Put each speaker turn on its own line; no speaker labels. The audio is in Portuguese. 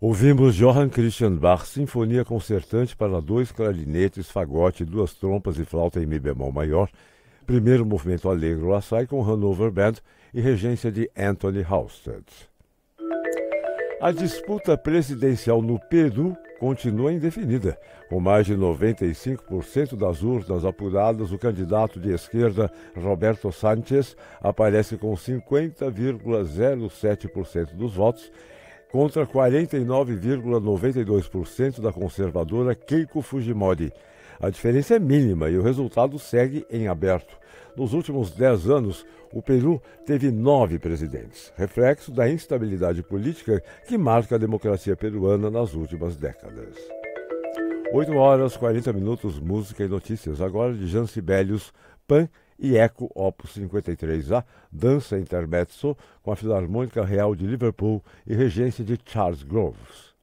Ouvimos Johann Christian Bach, Sinfonia Concertante para dois clarinetes, fagote, duas trompas e flauta em mi bemol maior, primeiro movimento Allegro Assai com Hanover Band e regência de Anthony Halstead. A disputa presidencial no Peru continua indefinida. Com mais de 95% das urnas apuradas, o candidato de esquerda, Roberto Sánchez, aparece com 50,07% dos votos, contra 49,92% da conservadora Keiko Fujimori. A diferença é mínima e o resultado segue em aberto. Nos últimos 10 anos, o Peru teve 9 presidentes, reflexo da instabilidade política que marca a democracia peruana nas últimas décadas. 8h40, música e notícias. Agora de Jean Sibelius, Pan e Eco, Opus 53A, dança intermezzo com a Filarmônica Real de Liverpool e regência de Charles Groves.